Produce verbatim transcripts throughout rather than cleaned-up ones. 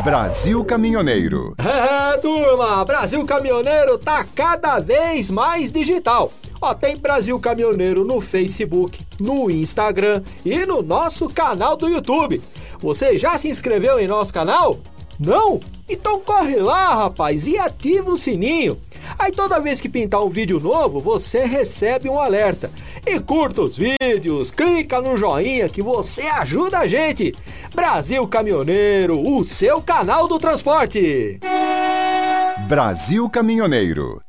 Brasil Caminhoneiro. É, turma, Brasil Caminhoneiro tá cada vez mais digital. Ó, tem Brasil Caminhoneiro no Facebook, no Instagram e no nosso canal do YouTube. Você já se inscreveu em nosso canal? Não? Então corre lá, rapaz, e ativa o sininho. Aí toda vez que pintar um vídeo novo, você recebe um alerta. E curta os vídeos, clica no joinha que você ajuda a gente. Brasil Caminhoneiro, o seu canal do transporte. Brasil Caminhoneiro.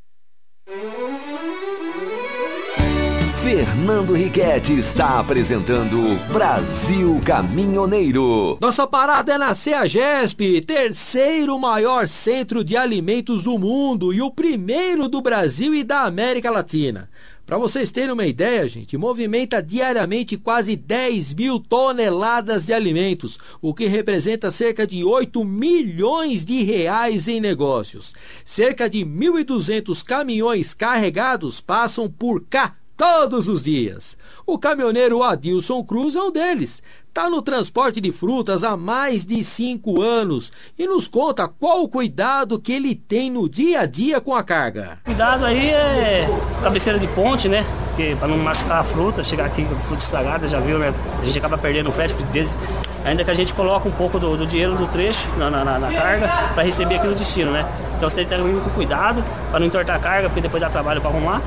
Fernando Riquetti está apresentando Brasil Caminhoneiro. Nossa parada é na CEAGESP, terceiro maior centro de alimentos do mundo e o primeiro do Brasil e da América Latina. Para vocês terem uma ideia, gente, movimenta diariamente quase dez mil toneladas de alimentos, o que representa cerca de oito milhões de reais em negócios. Cerca de mil e duzentos caminhões carregados passam por cá todos os dias. O caminhoneiro Adilson Cruz é um deles. Está no transporte de frutas há mais de cinco anos e nos conta qual o cuidado que ele tem no dia a dia com a carga. Cuidado aí é cabeceira de ponte, né? Para não machucar a fruta, chegar aqui com fruta estragada, já viu, né? A gente acaba perdendo o frete deles. Ainda que a gente coloca um pouco do, do dinheiro do trecho na, na, na carga para receber aqui no destino, né? Então você tem que estar com cuidado para não entortar a carga, porque depois dá trabalho para arrumar.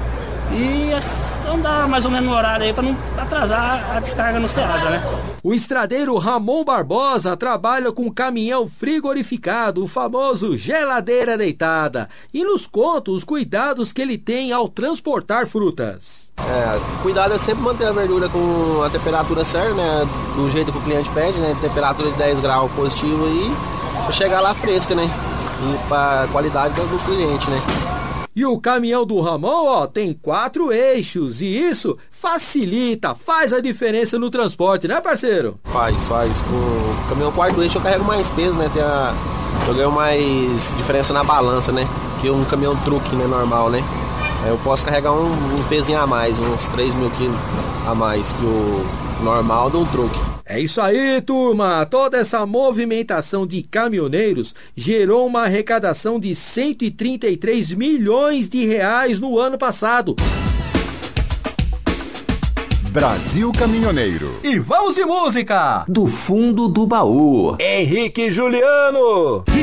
E andar mais ou menos no horário aí para não atrasar a descarga no Ceasa, né? O estradeiro Ramon Barbosa trabalha com caminhão frigorificado, o famoso geladeira deitada, e nos conta os cuidados que ele tem ao transportar frutas. É, cuidado é sempre manter a verdura com a temperatura certa, né? Do jeito que o cliente pede, né? Temperatura de dez graus positivo aí, para chegar lá fresca, né? E para a qualidade do cliente, né? E o caminhão do Ramon, ó, tem quatro eixos e isso facilita, faz a diferença no transporte, né, parceiro? Faz, faz. Com o caminhão quarto eixo eu carrego mais peso, né? Tem a... Eu ganho mais diferença na balança, né? Que um caminhão truque, né, normal, né? Aí eu posso carregar um, um pezinho a mais, uns três mil quilos a mais que o normal do truque. É isso aí, turma! Toda essa movimentação de caminhoneiros gerou uma arrecadação de cento e trinta e três milhões de reais no ano passado. Brasil Caminhoneiro. E vamos de música! Do fundo do baú. Henrique Juliano!